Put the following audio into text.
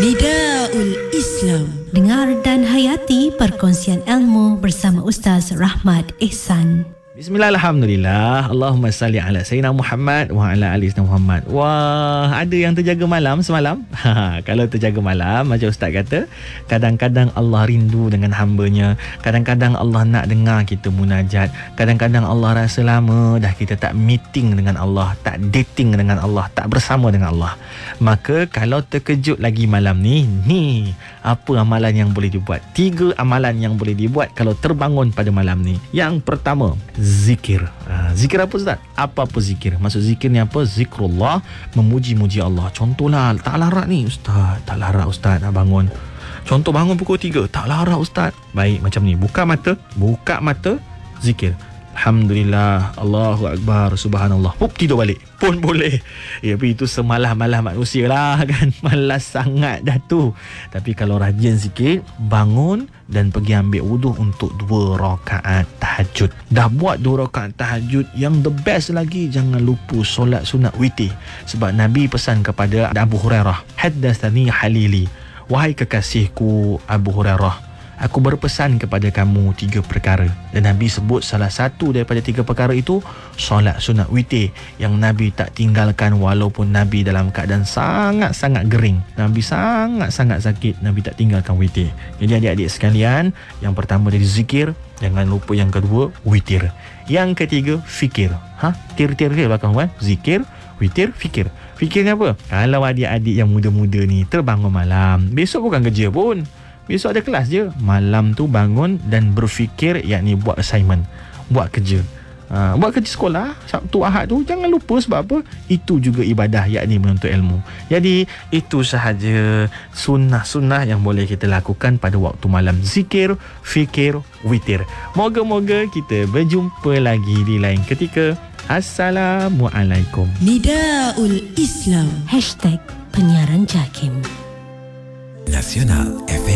Nidaul Islam. Dengar dan hayati perkongsian ilmu bersama Ustaz Rahmat Ehsan. Bismillahirrahmanirrahim. Allahumma salli ala Sayyidina Muhammad wa ala ali Sayyidina Muhammad. Wah, ada yang terjaga malam semalam? Kalau terjaga malam, macam Ustaz kata, kadang-kadang Allah rindu dengan hamba-Nya. Kadang-kadang Allah nak dengar kita munajat. Kadang-kadang Allah rasa lama dah kita tak meeting dengan Allah, tak dating dengan Allah, tak bersama dengan Allah. Maka kalau terkejut lagi malam ni apa amalan yang boleh dibuat? 3 amalan yang boleh dibuat kalau terbangun pada malam ni. Yang pertama, zikir. Zikir apa Ustaz? Apa-apa zikir. Maksud zikir ni apa? Zikrullah, memuji-muji Allah. Contohlah, tak larat ni Ustaz. Tak larat Ustaz nak bangun. Contoh bangun pukul 3. Tak larat Ustaz. Baik, macam ni. Buka mata, zikir. Alhamdulillah, Allahu Akbar, Subhanallah. Tidur balik pun boleh. Tapi itu semalah-malah manusia lah kan. Malas sangat dah tu. Tapi kalau rajin sikit, bangun dan pergi ambil wudu untuk 2 rakaat tahajud. Dah buat 2 rakaat tahajud, yang the best lagi, jangan lupa solat sunat witir. Sebab Nabi pesan kepada Abu Hurairah, haddatsani halili, wahai kekasihku Abu Hurairah, aku berpesan kepada kamu 3 perkara. Dan Nabi sebut salah satu daripada 3 perkara itu solat sunat witir, yang Nabi tak tinggalkan walaupun Nabi dalam keadaan sangat-sangat gering. Nabi sangat-sangat sakit, Nabi tak tinggalkan witir. Jadi adik-adik sekalian, yang pertama dari zikir, jangan lupa yang kedua witir. Yang ketiga fikir. Tir belakang kan? Zikir, witir, fikir. Fikirnya apa? Kalau adik-adik yang muda-muda ni terbangun malam, besok bukan kerja pun, besok ada kelas je, malam tu bangun dan berfikir, yakni buat assignment, buat kerja. Buat kerja sekolah Sabtu Ahad tu jangan lupa. Sebab apa? Itu juga ibadah, yakni menuntut ilmu. Jadi itu sahaja sunnah-sunnah yang boleh kita lakukan pada waktu malam. Zikir, fikir, witir. Moga-moga kita berjumpa lagi di lain ketika. Assalamualaikum. Nidaul Islam. #Penyiaran Jakim Nasional FM.